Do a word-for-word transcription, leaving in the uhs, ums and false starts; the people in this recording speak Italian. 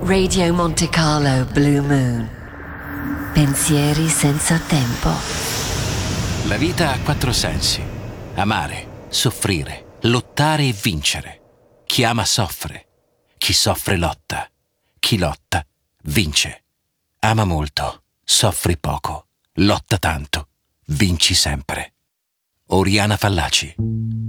Radio Monte Carlo Blue Moon. Pensieri senza tempo. La vita ha quattro sensi: amare, soffrire, lottare e vincere. Chi ama soffre, chi soffre lotta, chi lotta vince. Ama molto, soffri poco, lotta tanto, vinci sempre. Oriana Fallaci.